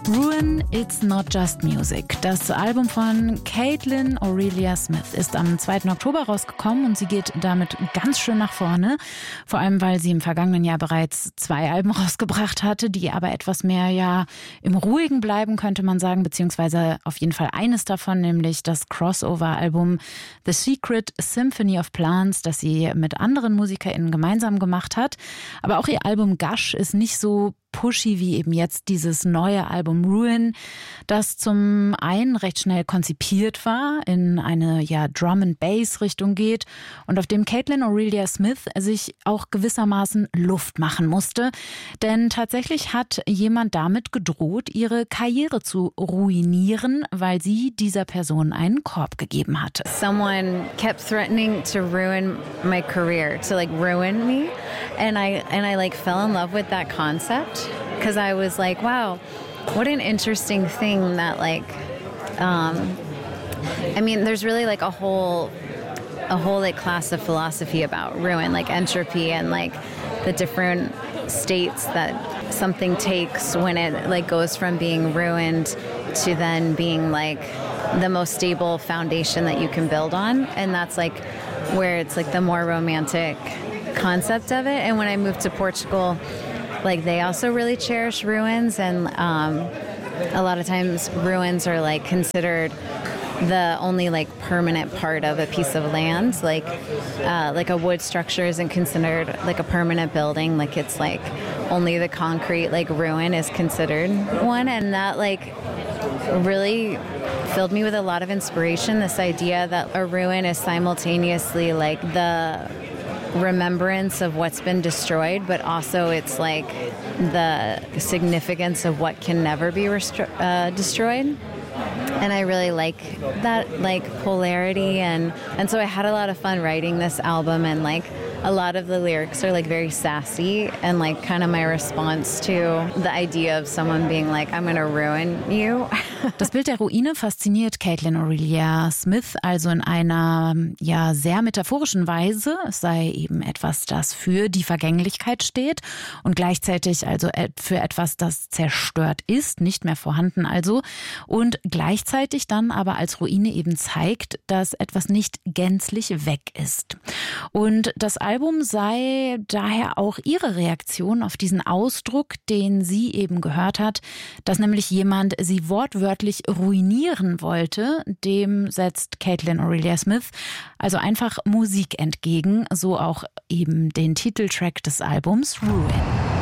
Ruin, It's Not Just Music. Das Album von Caitlin Aurelia Smith ist am 2. Oktober rausgekommen und sie geht damit ganz schön nach vorne. Vor allem, weil sie im vergangenen Jahr bereits 2 Alben rausgebracht hatte, die aber etwas mehr im Ruhigen bleiben, könnte man sagen, beziehungsweise auf jeden Fall eines davon, nämlich das Crossover-Album The Secret Symphony of Plants, das sie mit anderen MusikerInnen gemeinsam gemacht hat. Aber auch ihr Album Gush ist nicht so pushy wie eben jetzt dieses neue Album Ruin, das zum einen recht schnell konzipiert war, in eine Drum-and-Bass-Richtung geht und auf dem Caitlin Aurelia Smith sich auch gewissermaßen Luft machen musste. Denn tatsächlich hat jemand damit gedroht, ihre Karriere zu ruinieren, weil sie dieser Person einen Korb gegeben hatte. Someone kept threatening to ruin my career, to ruin me. And I fell in love with that concept. Because I was like, wow, what an interesting thing that there's really a whole class of philosophy about ruin, entropy and the different states that something takes when it goes from being ruined to then being the most stable foundation that you can build on. And that's where it's the more romantic concept of it. And when I moved to Portugal, they also really cherish ruins, and a lot of times ruins are considered the only permanent part of a piece of land. A wood structure isn't considered a permanent building. It's only the concrete ruin is considered one, and that really filled me with a lot of inspiration. This idea that a ruin is simultaneously the remembrance of what's been destroyed, but also it's the significance of what can never be destroyed. And I really like that polarity, and so I had a lot of fun writing this album, and a lot of the lyrics are very sassy and kind of my response to the idea of someone being I'm gonna ruin you. Das Bild der Ruine fasziniert Caitlin Aurelia Smith also in einer sehr metaphorischen Weise. Es sei eben etwas, das für die Vergänglichkeit steht und gleichzeitig also für etwas, das zerstört ist, nicht mehr vorhanden also, und gleichzeitig dann aber als Ruine eben zeigt, dass etwas nicht gänzlich weg ist. Und das Album sei daher auch ihre Reaktion auf diesen Ausdruck, den sie eben gehört hat, dass nämlich jemand sie wortwörtlich ruinieren wollte. Dem setzt Caitlin Aurelia Smith also einfach Musik entgegen, so auch eben den Titeltrack des Albums Ruin.